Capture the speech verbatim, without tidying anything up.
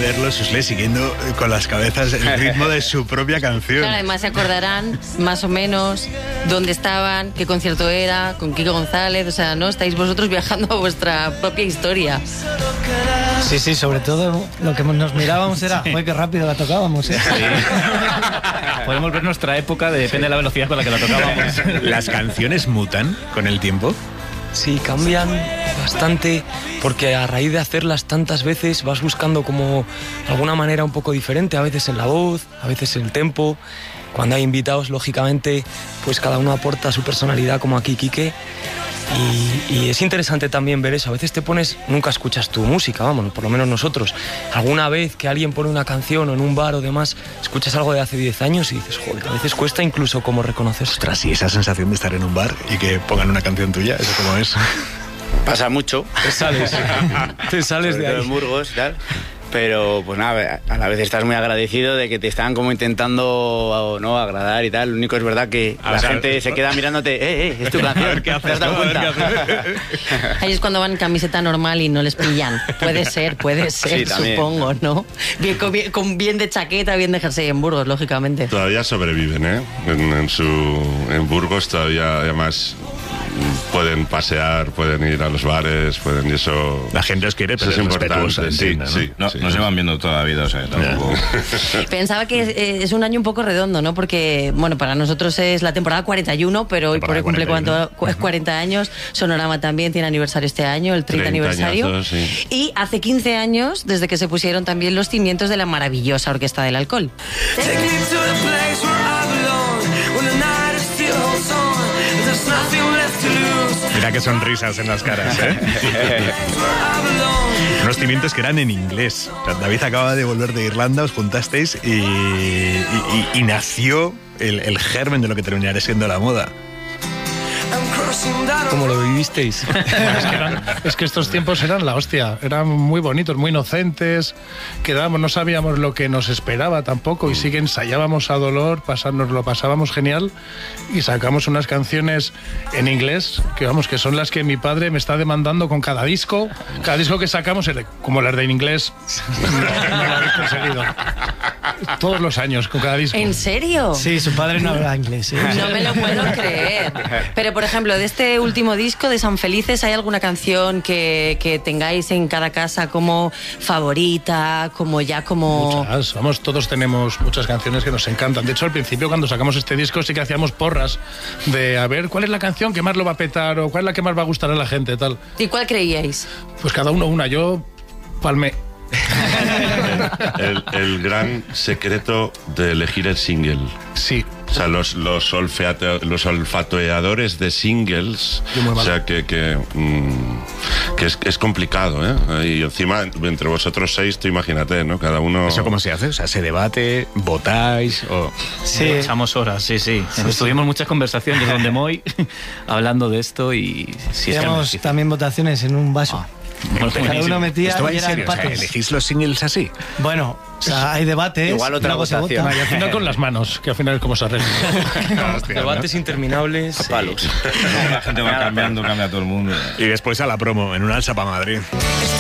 verlos, Susle, siguiendo con las cabezas el ritmo de su propia canción. Claro, además se acordarán más o menos dónde estaban, qué concierto era, con Kiko González, o sea, ¿no? Estáis vosotros viajando a vuestra propia historia. Sí, sí, sobre todo lo que nos mirábamos era, ¡joder, qué rápido la tocábamos! ¿eh? Sí. Podemos ver nuestra época, depende de la velocidad con la que la tocábamos. ¿Las canciones mutan con el tiempo? Sí, cambian bastante, porque a raíz de hacerlas tantas veces vas buscando como alguna manera un poco diferente, a veces en la voz, a veces en el tempo. Cuando hay invitados, lógicamente, pues cada uno aporta su personalidad, como aquí Quique. Y, y es interesante también ver eso. A veces te pones, nunca escuchas tu música, vamos, por lo menos nosotros. Alguna vez que alguien pone una canción o en un bar o demás, escuchas algo de hace diez años y dices, joder, a veces cuesta incluso como reconocerse. Ostras, y esa sensación de estar en un bar y que pongan una canción tuya, ¿eso cómo es? Pasa mucho. Te sales, te sales Sobre de todo ahí. en Burgos y tal. Pero, pues nada, a la vez estás muy agradecido de que te están como intentando, ¿no?, agradar y tal. Lo único es verdad que A la ver, gente se queda mirándote, eh, eh, es tu canción. A ver qué haces, ¿Te has dado a ver cuenta? qué haces. Ahí es cuando van en camiseta normal y no les pillan. Puede ser, puede ser, Sí, también. supongo, ¿no? Bien, con, bien, con bien de chaqueta, bien de jersey en Burgos, lógicamente. Todavía sobreviven, ¿eh? En, en, su, en Burgos todavía, además, pueden pasear, pueden ir a los bares, pueden y eso... La gente os quiere, pero eso es es importante, respetuosa, sí, entiendo, ¿no? sí, No, sí. nos llevan viendo toda la vida, o sea, tampoco... Pensaba que es, eh, es un año un poco redondo, ¿no? Porque, bueno, para nosotros es la temporada cuarenta y uno, pero hoy por hoy cumple Temporada cuánto- cuarenta años. Sonorama también tiene aniversario este año, el treinta aniversario. Treintañazos, sí. Y hace quince años, desde que se pusieron también los cimientos de la maravillosa Orquesta del Alcohol. Mira qué sonrisas en las caras, ¿eh? Unos cimientos que eran en inglés. O sea, David acaba de volver de Irlanda, os juntasteis y, y, y- y nació el, el germen de lo que terminará siendo la moda. ¿Cómo lo vivisteis? Es que, eran- es que estos tiempos eran la hostia, eran muy bonitos, muy inocentes, quedábamos, no sabíamos lo que nos esperaba tampoco y sí que ensayábamos a dolor, pasarnos, lo pasábamos genial y sacamos unas canciones en inglés que vamos, que son las que mi padre me está demandando con cada disco, cada disco que sacamos, el- como las de en inglés, no, no lo habéis conseguido. Todos los años, con cada disco. ¿En serio? Sí, su padre no habla inglés. ¿eh? No me lo puedo creer. Pero, por ejemplo, de este último disco de San Felices, ¿hay alguna canción que, que tengáis en cada casa como favorita, como ya como... Muchas, vamos, todos tenemos muchas canciones que nos encantan. De hecho, al principio, cuando sacamos este disco, sí que hacíamos porras de a ver cuál es la canción que más lo va a petar o cuál es la que más va a gustar a la gente, tal. ¿Y cuál creíais? Pues cada uno una. Yo palmé. El, el gran secreto de elegir el single. Sí. O sea, los, los, olfate- los olfateadores de singles, Yo muy mal. o sea, que, que, mm, que es, es complicado, ¿eh? Y encima, entre vosotros seis, tú imagínate, ¿no? Cada uno... ¿Eso cómo se hace? O sea, ¿se debate? ¿Votáis? O... Sí. Echamos horas, sí, sí. Tuvimos muchas conversaciones donde Moy hablando de esto y... Sí, es que Teníamos no- también votaciones en un vaso. Bueno, Cada buenísimo. uno metía ¿Esto va y en era serio? O sea, empates. ¿elegís los singles así? Bueno, o sea, hay debates. Igual otra luego se votación. vota. Y Y al final con las manos, que al final es como se arregla. Debates interminables. A palos. La gente va cambiando, cambia todo el mundo. Y después a la promo, en una alza para Madrid.